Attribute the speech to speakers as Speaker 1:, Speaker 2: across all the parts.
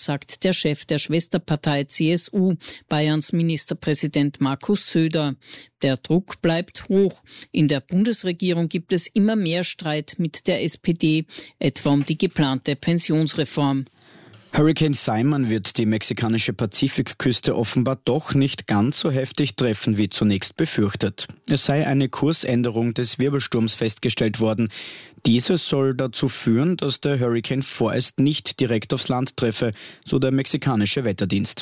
Speaker 1: sagt der Chef der Schwesterpartei CSU, Bayerns Ministerpräsident Markus Söder. Der Druck bleibt hoch. In der Bundesregierung gibt es immer mehr Streit mit der SPD, etwa um die geplante Pensionsreform.
Speaker 2: Hurricane Simon wird die mexikanische Pazifikküste offenbar doch nicht ganz so heftig treffen wie zunächst befürchtet. Es sei eine Kursänderung des Wirbelsturms festgestellt worden. Dieses soll dazu führen, dass der Hurrikan vorerst nicht direkt aufs Land treffe, so der mexikanische Wetterdienst.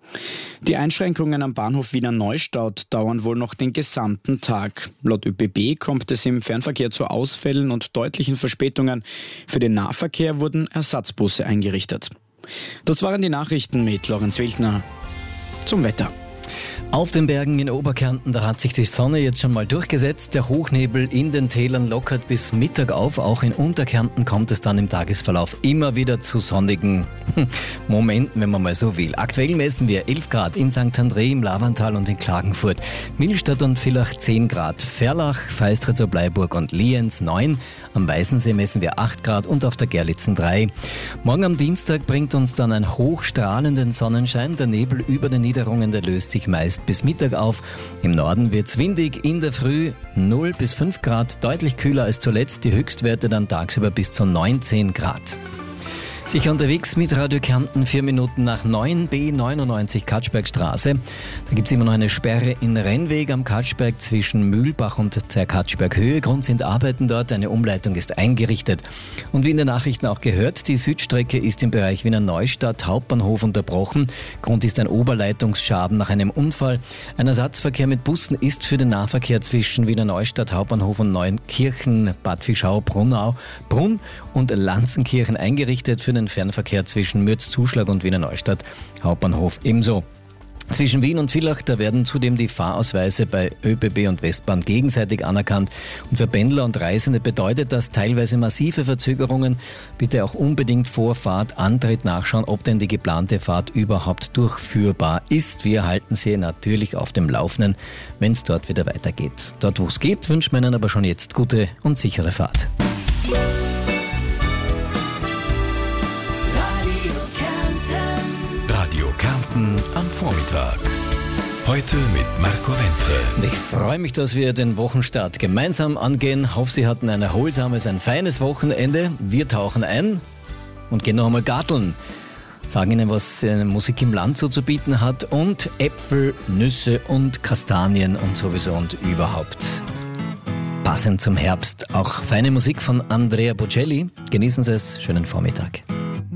Speaker 2: Die Einschränkungen am Bahnhof Wiener Neustadt dauern wohl noch den gesamten Tag. Laut ÖBB kommt es im Fernverkehr zu Ausfällen und deutlichen Verspätungen. Für den Nahverkehr wurden Ersatzbusse eingerichtet. Das waren die Nachrichten mit Lorenz Wildner. Zum Wetter.
Speaker 3: Auf den Bergen in Oberkärnten, da hat sich die Sonne jetzt schon mal durchgesetzt. Der Hochnebel in den Tälern lockert bis Mittag auf. Auch in Unterkärnten kommt es dann im Tagesverlauf immer wieder zu sonnigen Momenten, wenn man mal so will. Aktuell messen wir 11 Grad in St. André, im Lavantal und in Klagenfurt. Millstatt und Villach 10 Grad. Ferlach, Feistritz, Bleiburg und Lienz 9. Am Weißensee messen wir 8 Grad und auf der Gerlitzen 3. Morgen am Dienstag bringt uns dann ein hochstrahlenden Sonnenschein. Der Nebel über den Niederungen, der löst sich meist bis Mittag auf. Im Norden wird's windig, in der Früh 0 bis 5 Grad, deutlich kühler als zuletzt, die Höchstwerte dann tagsüber bis zu 19 Grad. Sicher unterwegs mit Radio Kärnten, 4 Minuten nach 9, B99 Katschbergstraße. Da gibt es immer noch eine Sperre in Rennweg am Katschberg zwischen Mühlbach und Zerkatschberg Höhe. Grund sind Arbeiten dort, eine Umleitung ist eingerichtet. Und wie in den Nachrichten auch gehört, die Südstrecke ist im Bereich Wiener Neustadt Hauptbahnhof unterbrochen. Grund ist ein Oberleitungsschaden nach einem Unfall. Ein Ersatzverkehr mit Bussen ist für den Nahverkehr zwischen Wiener Neustadt Hauptbahnhof und Neunkirchen, Bad Fischau, Brunn und Lanzenkirchen eingerichtet. Für den Fernverkehr zwischen Mürz-Zuschlag und Wiener Neustadt Hauptbahnhof ebenso. Zwischen Wien und Villach, da werden zudem die Fahrausweise bei ÖBB und Westbahn gegenseitig anerkannt. Und für Pendler und Reisende bedeutet das teilweise massive Verzögerungen. Bitte auch unbedingt vor Fahrtantritt nachschauen, ob denn die geplante Fahrt überhaupt durchführbar ist. Wir halten Sie natürlich auf dem Laufenden, wenn es dort wieder weitergeht. Dort, wo es geht, wünschen wir Ihnen aber schon jetzt gute und sichere Fahrt.
Speaker 4: Radio Kärnten am Vormittag. Heute mit Marco Wentre.
Speaker 3: Und ich freue mich, dass wir den Wochenstart gemeinsam angehen. Hoffe, Sie hatten ein erholsames, ein feines Wochenende. Wir tauchen ein und gehen noch einmal garteln. Sagen Ihnen, was Musik im Land so zu bieten hat. Und Äpfel, Nüsse und Kastanien und sowieso und überhaupt. Passend zum Herbst auch feine Musik von Andrea Bocelli. Genießen Sie es. Schönen Vormittag.